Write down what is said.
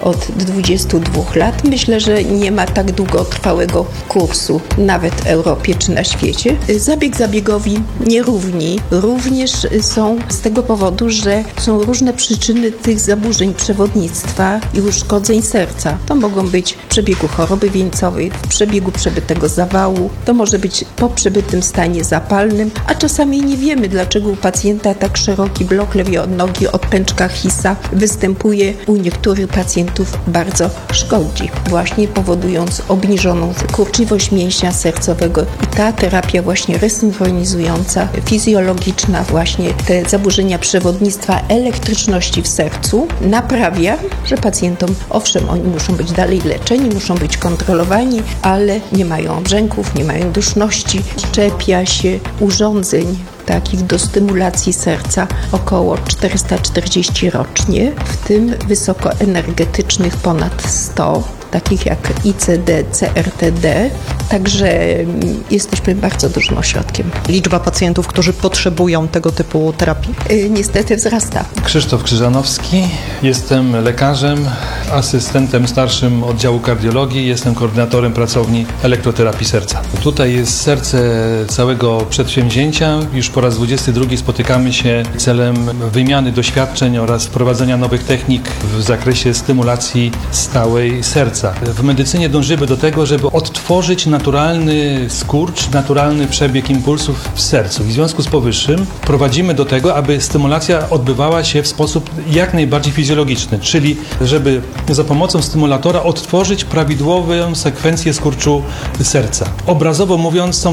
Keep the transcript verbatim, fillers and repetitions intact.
od dwudziestu dwóch lat. Myślę, że nie ma tak długotrwałego kursu nawet w Europie czy na świecie. Zabieg zabiegowi nierówni również są z tego powodu, że są różne przyczyny tych zaburzeń przewodnictwa i uszkodzeń serca. To mogą być w przebiegu choroby wieńcowej, w przebiegu przebytego zawału, to może być po przebytym stanie zapalnym, a czasami nie wiemy, dlaczego u pacjenta tak szeroki blok lewej od pęczka Hisa występuje. U niektórych pacjentów bardzo szkodzi, właśnie powodując obniżoną kurczywość mięśnia sercowego. I ta terapia właśnie resynchronizująca, fizjologiczna, właśnie te zaburzenia przewodnictwa elektryczności w sercu naprawia, że pacjentom, owszem, oni muszą być dalej leczeni, muszą być kontrolowani, ale nie mają obrzęków, nie mają duszności. Szczepia się urządzeń takich do stymulacji serca około czterysta czterdzieści rocznie, w tym wysokoenergetycznych ponad sto, takich jak I C D, C R T D, także jesteśmy bardzo dużym ośrodkiem. Liczba pacjentów, którzy potrzebują tego typu terapii? Yy, niestety wzrasta. Krzysztof Krzyżanowski, jestem lekarzem, asystentem starszym oddziału kardiologii, jestem koordynatorem pracowni elektroterapii serca. Tutaj jest serce całego przedsięwzięcia. Już po raz dwudziesty drugi spotykamy się celem wymiany doświadczeń oraz wprowadzenia nowych technik w zakresie stymulacji stałej serca. W medycynie dążymy do tego, żeby odtworzyć naturalny skurcz, naturalny przebieg impulsów w sercu. I w związku z powyższym prowadzimy do tego, aby stymulacja odbywała się w sposób jak najbardziej fizjologiczny, czyli żeby za pomocą stymulatora odtworzyć prawidłową sekwencję skurczu serca. Obrazowo mówiąc, są